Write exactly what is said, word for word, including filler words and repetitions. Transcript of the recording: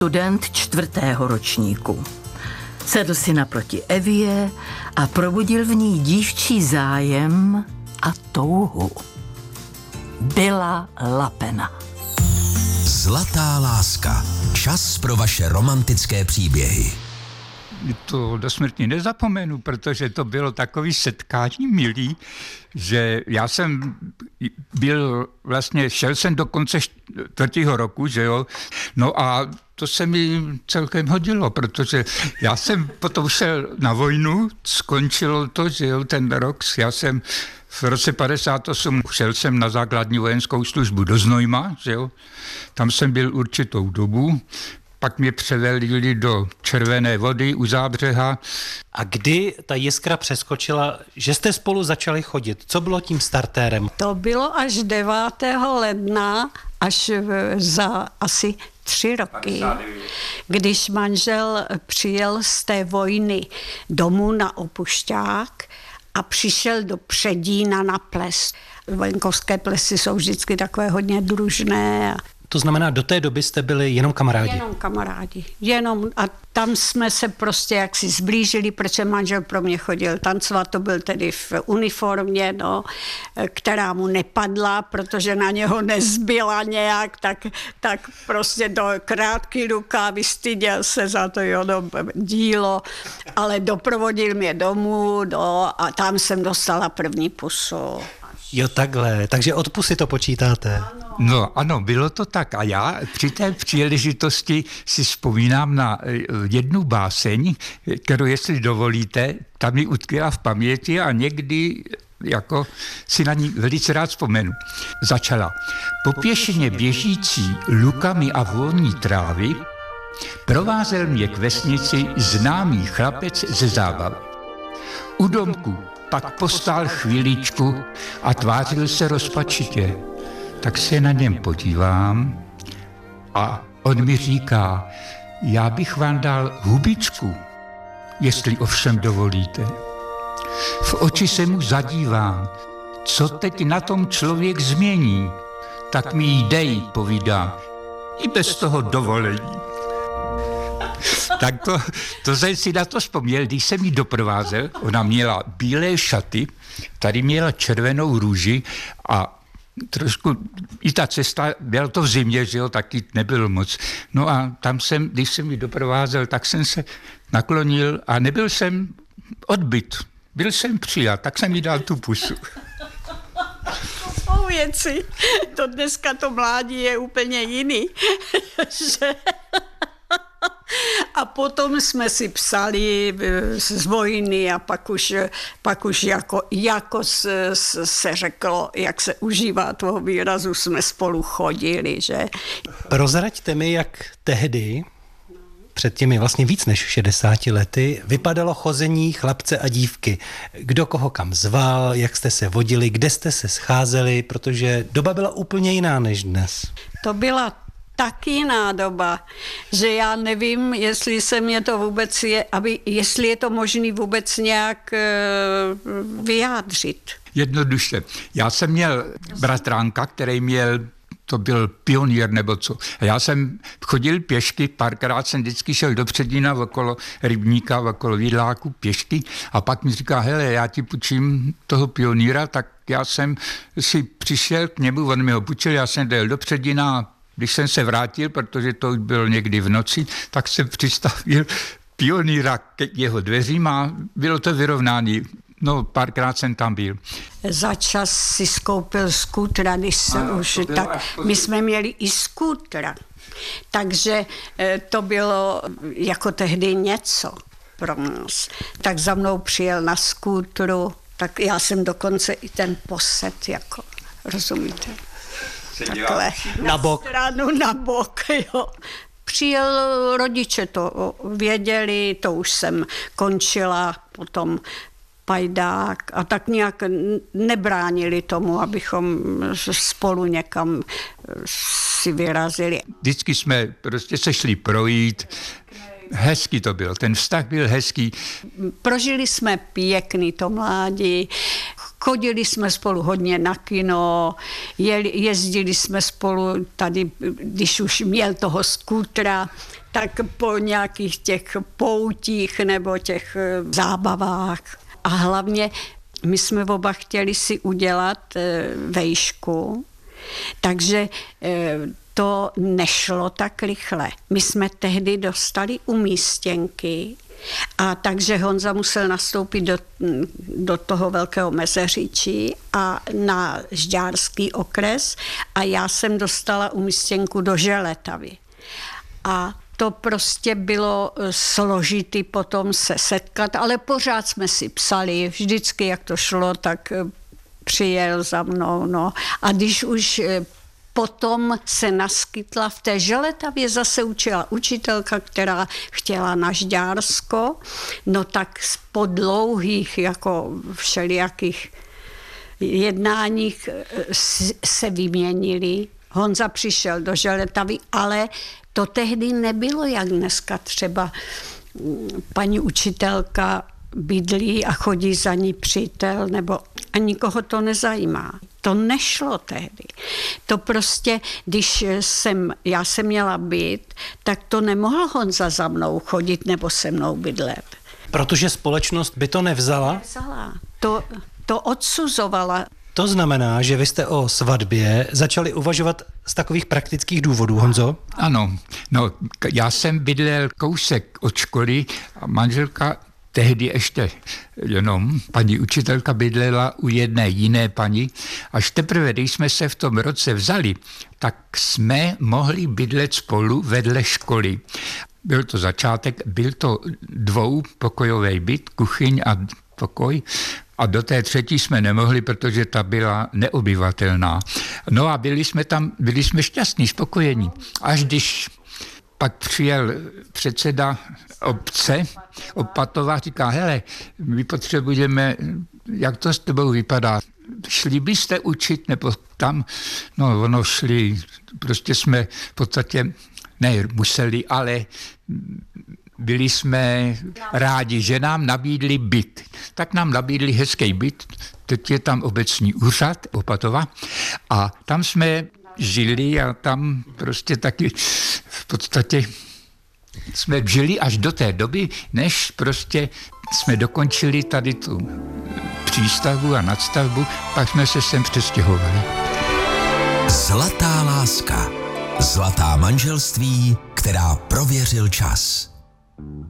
Student čtvrtého ročníku. Sedl si naproti Evě a probudil v ní dívčí zájem a touhu. Byla Lapena. Zlatá láska. Čas pro vaše romantické příběhy. To do smrti nezapomenu, protože to bylo takový setkání milý, že já jsem byl vlastně, šel jsem do konce čtvrtého roku, že jo, no a to se mi celkem hodilo, protože já jsem potom šel na vojnu, skončilo to, že jo, ten rok, já jsem v roce padesát osm šel jsem na základní vojenskou službu do Znojma, že jo, tam jsem byl určitou dobu, pak mě převelili do Červené Vody u Zábřeha. A kdy ta jiskra přeskočila, že jste spolu začali chodit? Co bylo tím startérem? To bylo až devátého ledna, až za asi tři roky, když manžel přijel z té vojny domů na Opušťák a přišel do Předína na ples. Venkovské plesy jsou vždycky takové hodně družné. To znamená, do té doby jste byli jenom kamarádi? Jenom kamarádi. Jenom a tam jsme se prostě jaksi zblížili, protože manžel pro mě chodil tancovat, to byl tedy v uniformě, no, která mu nepadla, protože na něho nezbyla nějak, tak, tak prostě do krátký rukávy, styděl se za to jo, dílo, ale doprovodil mě domů no, a tam jsem dostala první pusu. Jo, takhle. Takže od pusy to počítáte. No ano, bylo to tak. A já při té příležitosti si vzpomínám na jednu báseň, kterou, jestli dovolíte, tam mi utkvěla v paměti a někdy jako si na ní velice rád vzpomenu. Začala. Po pěšině běžící lukami a vůní trávy provázel mě k vesnici známý chlapec ze zábavy. U domku pak postál chvíličku a tvářil se rozpačitě. Tak se na něm podívám a on mi říká, já bych vám dal hubičku, jestli ovšem dovolíte. V oči se mu zadívám, co teď na tom člověk změní, tak mi ji dej, povídá, i bez toho dovolení. Tak to, to jsem si na to vzpomněl, když jsem ji doprovázel, ona měla bílé šaty, tady měla červenou růži a trošku, i ta cesta, bylo to v zimě, že jo, taky nebylo moc. No a tam jsem, když jsem ji doprovázel, tak jsem se naklonil a nebyl jsem odbyt, byl jsem přijat, tak jsem jí dal tu pusu. To jsou věci, to dneska to mládí je úplně jiný, že... A potom jsme si psali z vojny a pak už, pak už jako, jako se, se řeklo, jak se užívá toho výrazu, jsme spolu chodili, že? Prozraďte mi, jak tehdy, před těmi vlastně víc než šedesáti lety, vypadalo chození chlapce a dívky. Kdo koho kam zval, jak jste se vodili, kde jste se scházeli, protože doba byla úplně jiná než dnes. To byla tak jiná doba, že já nevím, jestli se mě to vůbec je, aby, jestli je to možné vůbec nějak e, vyjádřit. Jednoduše. Já jsem měl bratránka, který měl, to byl pionýr nebo co. A já jsem chodil pěšky, párkrát jsem vždycky šel do Předína okolo Rybníka, okolo Vidláku pěšky a pak mi říká, hele, já ti půjčím toho pionýra, tak já jsem si přišel k němu, on mi ho půjčil, já jsem dojel do Předína. Když jsem se vrátil, protože to bylo někdy v noci, tak jsem přistavil pionýra k jeho dveřím a bylo to vyrovnání. No, párkrát jsem tam byl. Za čas si skoupil skútra, když se ano, už tak... My jsme měli i skútra, takže to bylo jako tehdy něco pro nás. Tak za mnou přijel na skútru, tak já jsem dokonce i ten posed, jako, rozumíte? Takhle, na bok. Stranu, na bok, jo. Přijel, rodiče to věděli, to už jsem končila, potom pajdák a tak nějak nebránili tomu, abychom spolu někam si vyrazili. Vždycky jsme prostě se šli projít, hezký to bylo, ten vztah byl hezký. Prožili jsme pěkný to mládí, Chodili jsme spolu hodně na kino, jeli, jezdili jsme spolu tady, když už měl toho skútra, tak po nějakých těch poutích nebo těch zábavách. A hlavně my jsme oba chtěli si udělat vejšku, takže to nešlo tak rychle. My jsme tehdy dostali umístěnky, a takže Honza musel nastoupit do, do toho Velkého Mezeříčí a na Žďárský okres a já jsem dostala umístěnku do Želetavy. A to prostě bylo složitý potom se setkat, ale pořád jsme si psali, vždycky jak to šlo, tak přijel za mnou. No. A když už potom se naskytla v té Želetavě, zase učila učitelka, která chtěla na Žďársko, no tak po dlouhých jako všelijakých jednáních se vyměnili. Honza přišel do Želetavy, ale to tehdy nebylo, jak dneska třeba paní učitelka bydlí a chodí za ní přítel, nebo a nikoho to nezajímá. To nešlo tehdy. To prostě, když jsem, já jsem měla byt, tak to nemohl Honza za mnou chodit nebo se mnou bydlet. Protože společnost by to nevzala? Nevzala. To, to odsuzovala. To znamená, že vy jste o svatbě začali uvažovat z takových praktických důvodů, Honzo? Ano, no, já jsem bydlel kousek od školy a manželka tehdy ještě jenom paní učitelka bydlela u jedné jiné paní. Až teprve, když jsme se v tom roce vzali, tak jsme mohli bydlet spolu vedle školy. Byl to začátek, byl to dvoupokojový byt, kuchyň a pokoj. A do té třetí jsme nemohli, protože ta byla neobyvatelná. No a byli jsme tam, byli jsme šťastní, spokojení. Až když pak přijel předseda obce, Opatova, říká, hele, my potřebujeme, jak to s tebou vypadá, šli byste učit, nebo tam, no ono šli, prostě jsme v podstatě, ne museli, ale byli jsme rádi, že nám nabídli byt. Tak nám nabídli hezký byt, teď je tam obecní úřad Opatova a tam jsme žili a tam prostě taky v podstatě jsme žili až do té doby, než prostě jsme dokončili tady tu přístavbu a nadstavbu, pak jsme se sem přestěhovali. Zlatá láska. Zlatá manželství, která prověřil čas.